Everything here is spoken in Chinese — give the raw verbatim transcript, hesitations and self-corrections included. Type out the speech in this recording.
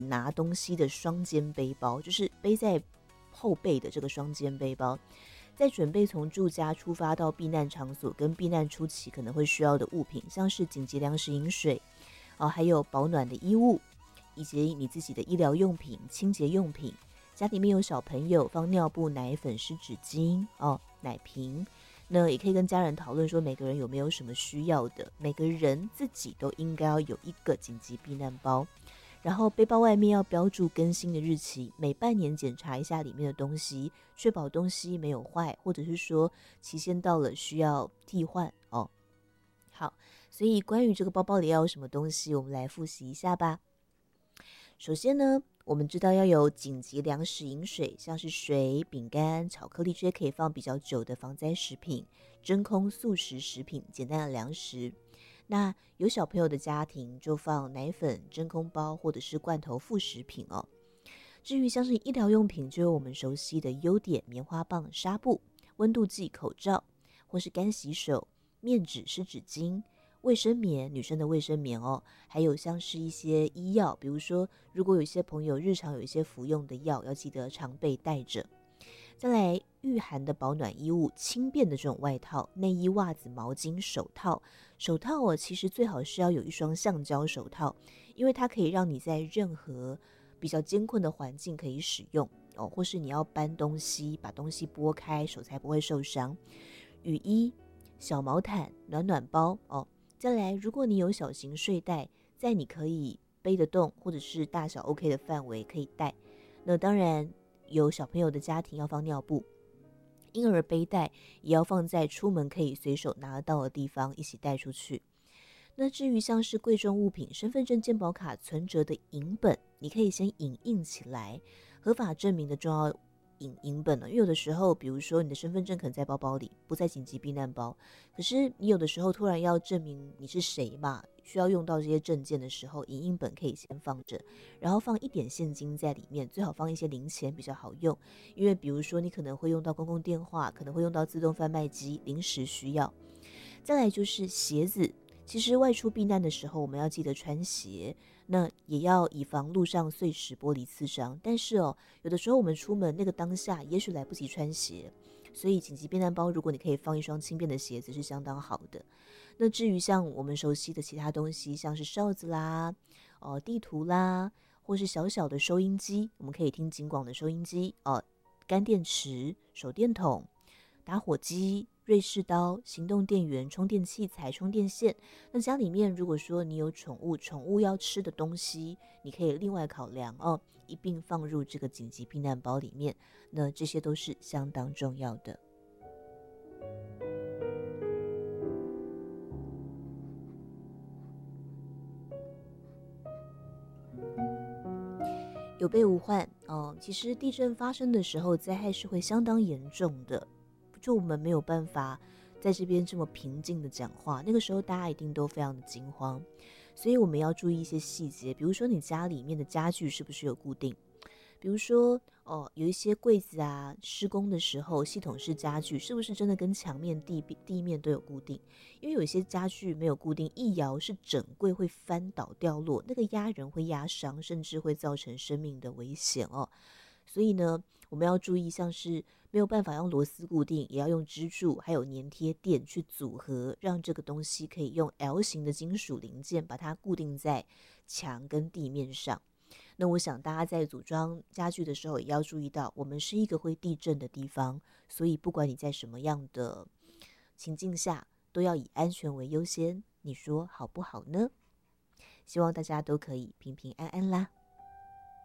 拿东西的双肩背包，就是背在后背的这个双肩背包，在准备从住家出发到避难场所跟避难初期可能会需要的物品，像是紧急粮食饮水、哦、还有保暖的衣物，以及你自己的医疗用品、清洁用品。家里面有小朋友，放尿布、奶粉、湿纸巾、哦、奶瓶，那也可以跟家人讨论说每个人有没有什么需要的，每个人自己都应该要有一个紧急避难包。然后背包外面要标注更新的日期，每半年检查一下里面的东西，确保东西没有坏，或者是说期限到了需要替换哦。好，所以关于这个包包里要有什么东西，我们来复习一下吧。首先呢，我们知道要有紧急粮食饮水，像是水、饼干、巧克力这些可以放比较久的防灾食品，真空速食食品，简单的粮食。那有小朋友的家庭就放奶粉、真空包或者是罐头副食品哦。至于像是医疗用品，就有我们熟悉的优点、棉花棒、纱布、温度计、口罩，或是干洗手、面纸、湿纸巾、卫生棉，女生的卫生棉哦，还有像是一些医药，比如说如果有一些朋友日常有一些服用的药，要记得常备带着。再来御寒的保暖衣物，轻便的这种外套、内衣、袜子、毛巾、手套。手套哦，其实最好是要有一双橡胶手套，因为它可以让你在任何比较艰困的环境可以使用哦，或是你要搬东西，把东西拨开，手才不会受伤。雨衣、小毛毯、暖暖包哦。再来，如果你有小型睡袋，在你可以背得动或者是大小 OK 的范围可以带。那当然有小朋友的家庭要放尿布，婴儿背带也要放在出门可以随手拿得到的地方一起带出去。那至于像是贵重物品，身份证、健保卡、存折的影本，你可以先影印起来，合法证明的重要影影本呢，因为有的时候，比如说你的身份证可能在包包里，不在紧急避难包，可是你有的时候突然要证明你是谁嘛，需要用到这些证件的时候，影印本可以先放着，然后放一点现金在里面，最好放一些零钱比较好用，因为比如说你可能会用到公共电话，可能会用到自动贩卖机，临时需要。再来就是鞋子。其实外出避难的时候，我们要记得穿鞋，那也要以防路上碎石、玻璃刺伤。但是哦，有的时候我们出门那个当下，也许来不及穿鞋，所以紧急避难包，如果你可以放一双轻便的鞋子，是相当好的。那至于像我们熟悉的其他东西，像是哨子啦、哦地图啦，或是小小的收音机，我们可以听警广的收音机哦，干电池、手电筒、打火机、瑞士刀、行动电源、充电器材、充电线。那家里面如果说你有宠物，宠物要吃的东西，你可以另外考量哦，一并放入这个紧急避难包里面。那这些都是相当重要的。有备无患哦。其实地震发生的时候，灾害是会相当严重的，就我们没有办法在这边这么平静的讲话，那个时候大家一定都非常的惊慌，所以我们要注意一些细节，比如说你家里面的家具是不是有固定，比如说哦，有一些柜子啊，施工的时候系统式家具是不是真的跟墙面地地面都有固定，因为有一些家具没有固定，一摇是整柜会翻倒掉落，那个压人会压伤，甚至会造成生命的危险哦。所以呢，我们要注意，像是没有办法用螺丝固定，也要用支柱还有粘贴垫去组合，让这个东西可以用 L 型的金属零件把它固定在墙跟地面上。那我想大家在组装家具的时候也要注意到，我们是一个会地震的地方，所以不管你在什么样的情境下，都要以安全为优先。你说好不好呢？希望大家都可以平平安安啦。